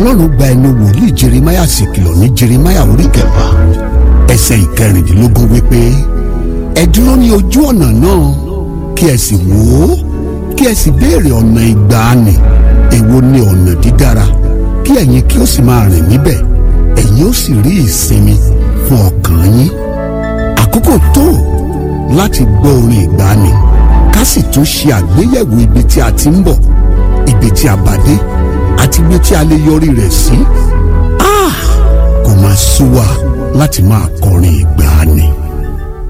ọlọ́run gba ẹnu wòlíì jeremáyà sì kìlọ̀ ní jeremáyà orí 9 ẹsẹ̀ 14 wípé ẹ dúró ní ojú ọ̀nà náà kí ẹ sì wò ó kí ẹ sì béèrè ọ̀nà ìgbàanì èwo ni ọ̀nà dídára kí ẹ̀yin kí ó sì máa rìn níbẹ̀ ẹ̀yin ó sì rí ìsinmi fún ọkàn yín. àkókò tó láti gbọ́ orin ìgbàanì ká sì tún ṣe àgbéyẹ̀wò ibi tí a ti ń bọ̀ ibi tí a bá dé àti ibi tí a lè yọrí rẹ̀ sí. kò máa sú wa láti máa kọrin ìgbàanì.